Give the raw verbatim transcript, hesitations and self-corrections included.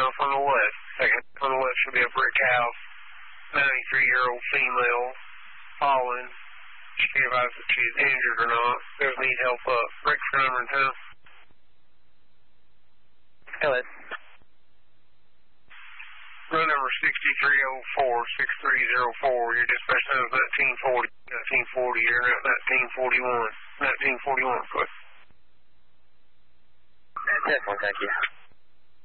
off on the left. Second on the left should be a brick house. ninety-three-year-old female fallen. She can't advise if she's injured or not. Does need help up. Breakfast number and time. Hello. Room number sixty-three oh four, sixty-three oh four. Your dispatch time is nineteen forty. nineteen forty, you're at nineteen forty-one. nineteen forty-one, foot. Definitely, thank you.